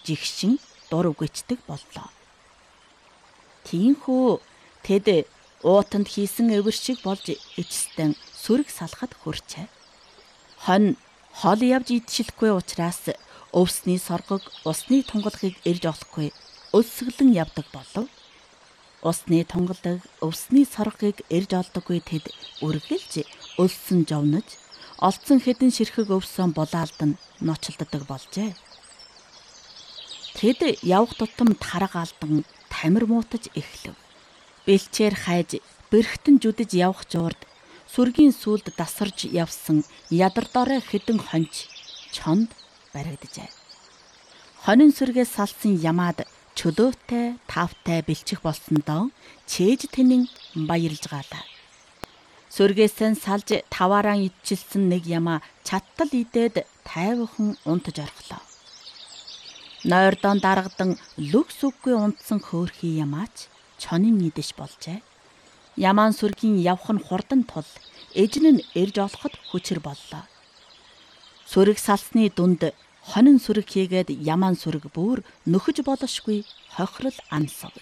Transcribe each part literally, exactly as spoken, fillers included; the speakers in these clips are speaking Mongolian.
жигшин дур үгэждэг боллоо. Тиймхүү тэд уутанд хийсэн эвэр шиг болж эцэстэн сүрэг салахад хүрчээ. Хонь хол явж идшилгүй учраас өвсний соргог усны тунгалгийг ирж олохгүй өлсгөлэн явдаг болов. Усны тунгалаг өвсний соргыг ирж олдоггүй тэд үргэлж өлсөн жовнож олцсон хэдэн ширхэг өвсөн булаалдан ночлддог болжээ. Тэд явх тутам тарга алдан тамир муутаж эхлэв. Бэлчээр хайж бэрхтэн жүдэж явх жуурд сүргийн сүлд дасарж явсан ядар дорой хэдэн хонч чонд баригджээ. Хонин сүргээс салсан ямаад чөлөөтэй тавтай бэлчих болсондоо чээж тэнийн баярлж гаалаа. Сүргээсэн салж таваараа идчилсэн нэг ямаа чаттал идээд тайвхан унтаж орхлоо. Нойрдон даргадан лүгс үггүй унтсан хөөрхий ямаач чонын идэж болжээ. Ямаан сүргийн явх нь хурдан тул эжин нь ирж олоход хүчээр боллоо. Сүрэг салсны дунд хонин сүрэг хийгээд ямаан сүрэг бүр нөхөж болошгүй хохирол ансав.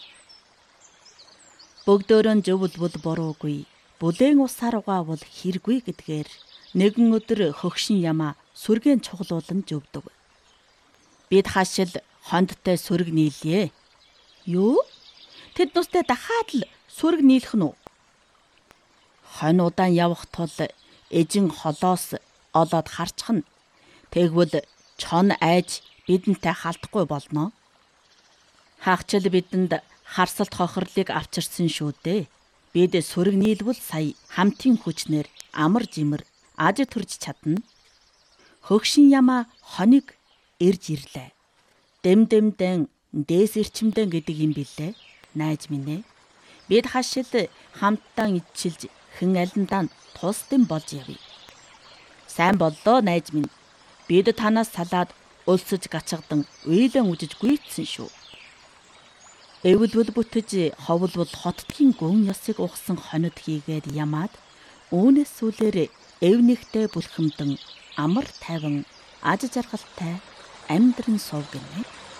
Бөгдөөрөн зөвлбөл буруугүй, бүлээн усаар угаавал хэргүй гэдгээр нэгэн өдөр хөгшин ямаа сүргэн чуглуулан зөвдөг. Бид хашил хондтой сүрэг нийлье. Юу? Тэд нүстэй дахиад л сүрэг нийлэх нь үү? Хонь удаан явах тул эжин холоос олоод харчхна. Тэгвэл чон айж бидэнтэй халтахгүй болно. Хаагчл бидэнд харсалт хохирлыг авчирсан шүү дээ. Бид сүрэг нийлвэл сая хамтын хүчнэр амар жимэр аж төрж чадна. Хөгшин ямаа хоныг ирж ирлээ. Дэм дэмдэн дээс ирчимдэн гэдэг юм билээ. Найз минь ээ. Бид хашил хамтдаа идчилж хэн алиндаа тусдын болж явъя. Сайн боллоо найз минь. Бид танаас салаад өлсөж гачгадан уйлан үжиж гүйцсэн шүү. Эвэлбэл бүтэж ховлбол хотдгийн гүн ёсыг ухсан хонид хийгээд ямаад үүнээс сүүлээр эвнэгтэй бүлхэмдэн амар тайван аж жаргалтай амьдран суув гинэ.